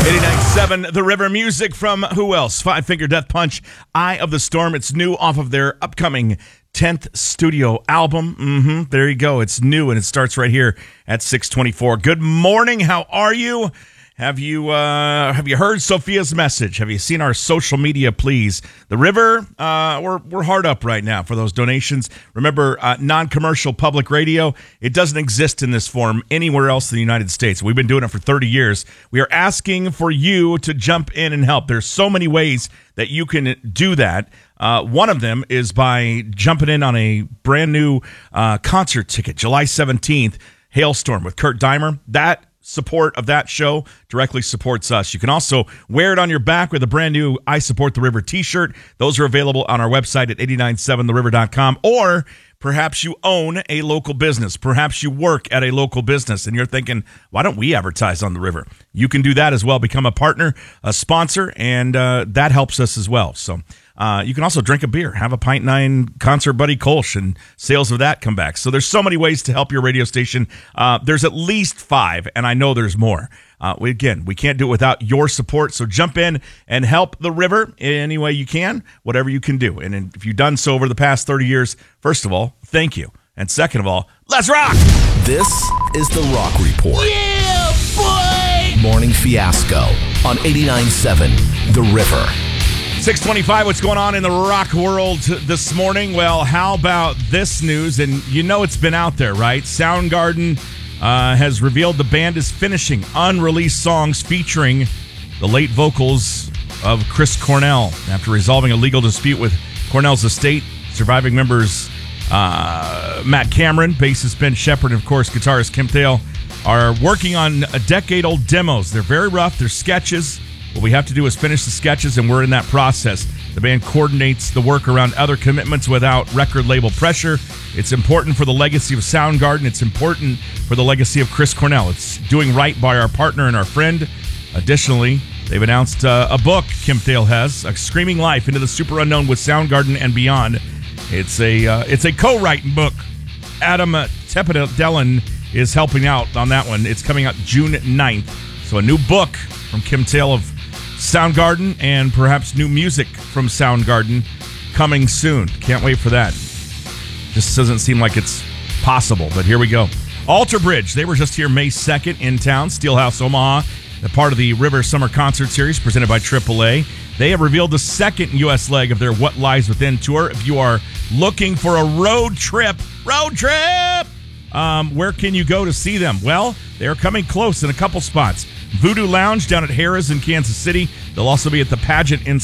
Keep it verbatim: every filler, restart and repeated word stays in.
eighty-nine point seven The River, music from who else? Five Finger Death Punch, Eye of the Storm. It's new off of their upcoming tenth studio album. Mm-hmm. There you go. It's new, and it starts right here at six twenty-four. Good morning. How are you? Have you uh, have you heard Sophia's message? Have you seen our social media, please? The River, uh, we're we're hard up right now for those donations. Remember, uh, non-commercial public radio, it doesn't exist in this form anywhere else in the United States. We've been doing it for thirty years. We are asking for you to jump in and help. There's so many ways that you can do that. Uh, one of them is by jumping in on a brand new uh, concert ticket, July seventeenth, Hailstorm with Kurt Deimer. That support of that show directly supports us. You can also wear it on your back with a brand new I Support the River t-shirt. Those are available on our website at eight nine seven the river dot com. Or perhaps you own a local business. Perhaps you work at a local business and you're thinking, why don't we advertise on the River? You can do that as well. Become a partner, a sponsor, and uh, that helps us as well. So uh, you can also drink a beer, have a Pint Nine Concert Buddy Kolsch, and sales of that come back. So there's so many ways to help your radio station. Uh, there's at least five, and I know there's more. Uh, we, again, we can't do it without your support, so jump in and help the River any way you can, whatever you can do. And if you've done so over the past thirty years, first of all, thank you. And second of all, let's rock! This is the Rock Report. Yeah, boy! Morning Fiasco on eighty-nine point seven The River. six twenty-five, what's going on in the rock world this morning? Well, how about this news? And you know it's been out there, right? Soundgarden uh, has revealed the band is finishing unreleased songs featuring the late vocals of Chris Cornell. After resolving a legal dispute with Cornell's estate, surviving members uh, Matt Cameron, bassist Ben Shepherd, and of course guitarist Kim Thale are working on a decade-old demos. They're very rough. They're sketches. What we have to do is finish the sketches, and we're in that process. The band coordinates the work around other commitments without record label pressure. It's important for the legacy of Soundgarden. It's important for the legacy of Chris Cornell. It's doing right by our partner and our friend. Additionally, they've announced uh, a book Kim Thale has, A Screaming Life into the Super Unknown with Soundgarden and Beyond. It's a uh, it's a co-writing book. Adam Tepedelen is helping out on that one. It's coming out June ninth. So a new book from Kim Thale of Soundgarden, and perhaps new music from Soundgarden coming soon. Can't wait for that. Just doesn't seem like it's possible, but here we go. Alter Bridge, they were just here May second in town. Steelhouse Omaha, a part of the River Summer Concert Series presented by triple A. They have revealed the second U S leg of their What Lies Within tour. If you are looking for a road trip, road trip, um, where can you go to see them? Well, they are coming close in a couple spots. Voodoo Lounge down at Harrah's in Kansas City. They'll also be at the Pageant in